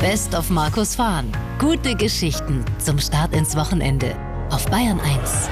Best of Markus Fahn. Gute Geschichten zum Start ins Wochenende auf Bayern 1.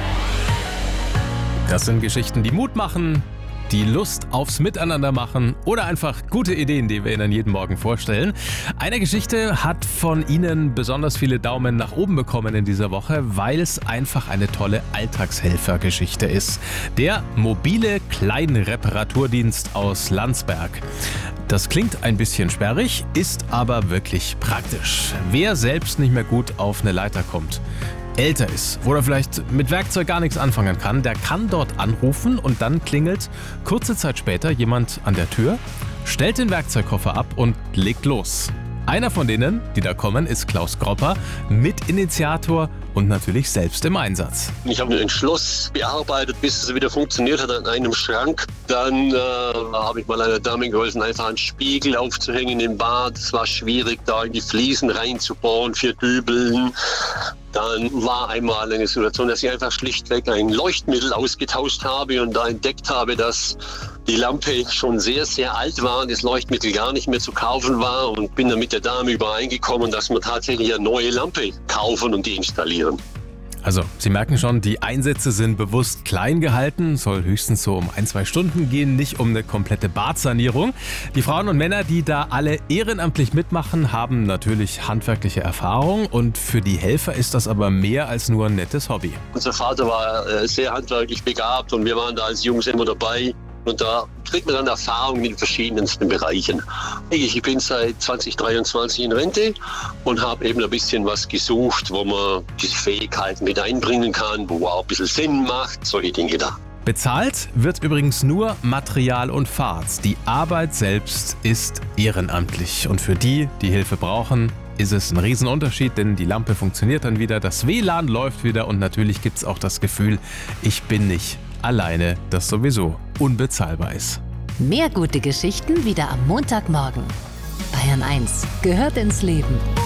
Das sind Geschichten, die Mut machen, die Lust aufs Miteinander machen oder einfach gute Ideen, die wir Ihnen jeden Morgen vorstellen. Eine Geschichte hat von Ihnen besonders viele Daumen nach oben bekommen in dieser Woche, weil es einfach eine tolle Alltagshelfergeschichte ist. Der mobile Kleinreparaturdienst aus Landsberg. Das klingt ein bisschen sperrig, ist aber wirklich praktisch. Wer selbst nicht mehr gut auf eine Leiter kommt, älter ist oder vielleicht mit Werkzeug gar nichts anfangen kann, der kann dort anrufen und dann klingelt kurze Zeit später jemand an der Tür, stellt den Werkzeugkoffer ab und legt los. Einer von denen, die da kommen, ist Klaus Gropper, Mitinitiator und natürlich selbst im Einsatz. Ich habe ein Schloss bearbeitet, bis es wieder funktioniert hat an einem Schrank. Dann habe ich mal einer Dame geholfen, einfach einen Spiegel aufzuhängen im Bad. Es war schwierig, da in die Fliesen reinzubohren für Dübeln. Dann war einmal eine Situation, dass ich einfach schlichtweg ein Leuchtmittel ausgetauscht habe und da entdeckt habe, dass die Lampe schon sehr, sehr alt war und das Leuchtmittel gar nicht mehr zu kaufen war, und bin dann mit der Dame übereingekommen, dass wir tatsächlich eine neue Lampe kaufen und die installieren. Also, Sie merken schon, die Einsätze sind bewusst klein gehalten, soll höchstens so um 1-2 Stunden gehen, nicht um eine komplette Badsanierung. Die Frauen und Männer, die da alle ehrenamtlich mitmachen, haben natürlich handwerkliche Erfahrung, und für die Helfer ist das aber mehr als nur ein nettes Hobby. Unser Vater war sehr handwerklich begabt und wir waren da als Jungs immer dabei. Und da kriegt man dann Erfahrung in den verschiedensten Bereichen. Ich bin seit 2023 in Rente und habe eben ein bisschen was gesucht, wo man diese Fähigkeiten mit einbringen kann, wo auch ein bisschen Sinn macht, solche Dinge da. Bezahlt wird übrigens nur Material und Fahrt. Die Arbeit selbst ist ehrenamtlich. Und für die, die Hilfe brauchen, ist es ein Riesenunterschied, denn die Lampe funktioniert dann wieder, das WLAN läuft wieder und natürlich gibt es auch das Gefühl, ich bin nicht alleine, das sowieso unbezahlbar ist. Mehr gute Geschichten wieder am Montagmorgen. Bayern 1 gehört ins Leben.